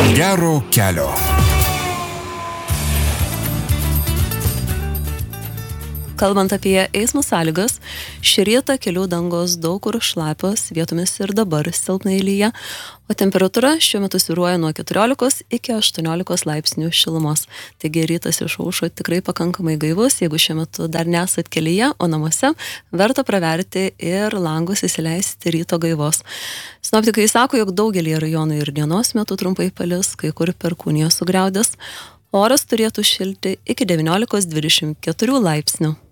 Gero kelio. Kalbant apie eismo sąlygas, šį rytą kelių dangos daug kur šlapios, vietomis ir dabar silpnai lyja, o temperatūra šiuo metu svyruoja nuo 14 iki 18 laipsnių šilumos. Taigi rytas išaušo tikrai pakankamai gaivus, jeigu šiuo metu dar nesat kelyje, o namuose verta praverti ir langus įsileisti ryto gaivos. Sinoptikai sako, jog daugelį rajonų ir dienos metu trumpai palis, kai kur perkūnijos sugriaudės. Oras turėtų šilti iki 19-24 laipsnių.